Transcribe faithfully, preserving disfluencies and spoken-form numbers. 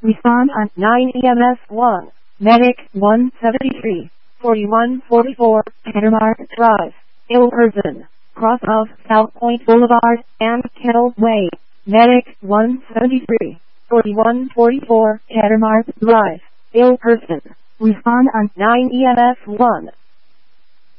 Respond on nine E M S one. Medic one seventy-three, forty-one forty-four, Kettermark Drive, ill person, cross of South Point Boulevard and Kettle Way. Medic one seventy-three, forty-one forty-four, Kettermark Drive, ill person. Respond on nine E M S one.